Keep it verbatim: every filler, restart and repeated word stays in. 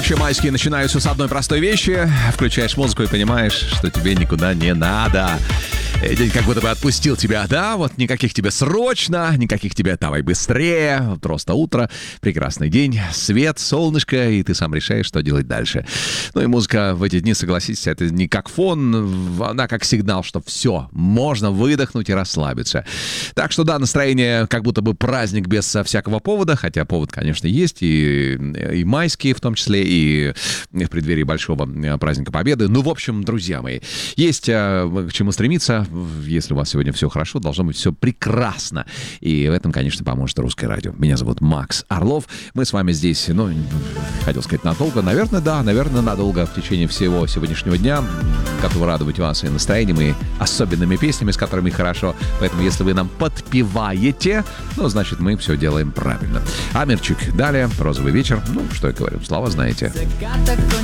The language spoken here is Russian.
Вообще майские начинаются с одной простой вещи. Включаешь музыку и понимаешь, что тебе никуда не надо. День как будто бы отпустил тебя, да? Вот никаких тебе срочно, никаких тебе давай быстрее. Просто утро, прекрасный день, свет, солнышко, и ты сам решаешь, что делать дальше. Ну и музыка в эти дни, согласитесь, это не как фон, она как сигнал, что все, можно выдохнуть и расслабиться. Так что да, настроение как будто бы праздник без всякого повода, хотя повод, конечно, есть, и, и майские в том числе, и в преддверии большого праздника Победы. Ну, в общем, друзья мои, есть к чему стремиться. Если у вас сегодня все хорошо, должно быть все прекрасно. И в этом, конечно, поможет Русское радио. Меня зовут Макс Орлов. Мы с вами здесь, ну, хотел сказать, надолго. Наверное, да, наверное, надолго в течение всего сегодняшнего дня. Готовы радовать вас и настроением, и особенными песнями, с которыми хорошо. Поэтому, если вы нам подпеваете, ну, значит, мы все делаем правильно. Амирчик. Далее «Розовый вечер». Ну, что я говорю, слова знаете.